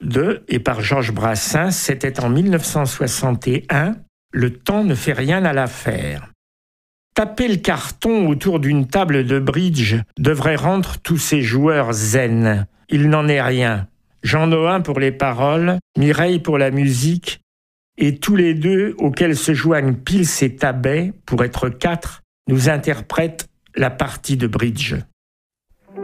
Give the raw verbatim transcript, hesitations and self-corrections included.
de et par Georges Brassens, c'était en mille neuf cent soixante et un, le temps ne fait rien à l'affaire. Taper le carton autour d'une table de bridge devrait rendre tous ces joueurs zen. Il n'en est rien. Jean Nohain pour les paroles, Mireille pour la musique, et tous les deux, auxquels se joignent Pils et Tabet, pour être quatre, nous interprètent la partie de bridge.